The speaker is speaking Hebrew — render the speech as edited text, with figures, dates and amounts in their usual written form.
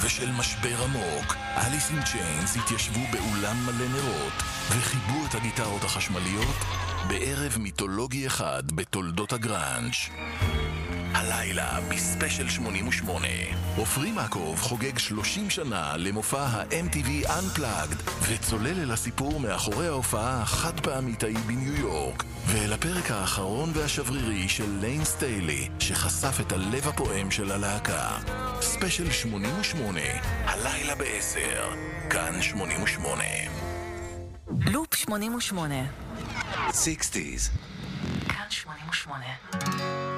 ושל משבר עמוק, אליס אין צ'יינס התיישבו באולם מלא נרות וחיבו את הגיטרות החשמליות בערב מיתולוגי אחד בתולדות הגראנג'. הלילה בספיישל 88 עופרי מקוב חוגג 30 שנה למופע ה-MTV Unplugged וצולל אל הסיפור מאחורי ההופעה החד פעמית ההיא בניו יורק ואל הפרק האחרון והשברירי של ליין סטיילי שחשף את הלב הפועם של הלהקה. ספיישל 88 הלילה ב-10 כאן 88 לופ 88 60s כאן 88